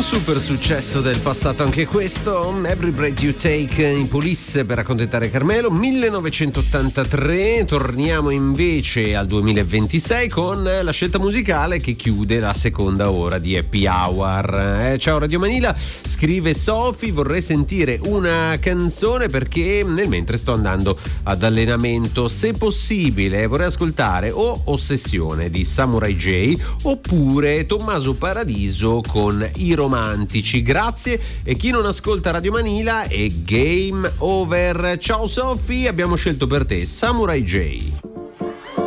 super successo del passato anche questo, Every Breath You Take in Police per accontentare Carmelo, 1983. Torniamo invece al 2026 con la scelta musicale che chiude la seconda ora di Happy Hour. Ciao Radio Manila, scrive Sofi, vorrei sentire una canzone perché nel mentre sto andando ad allenamento, se possibile vorrei ascoltare o Ossessione di Samurai J oppure Tommaso Paradiso con I Romantici. Grazie. E chi non ascolta Radio Manila è Game Over. Ciao Sofi, abbiamo scelto per te Samurai J.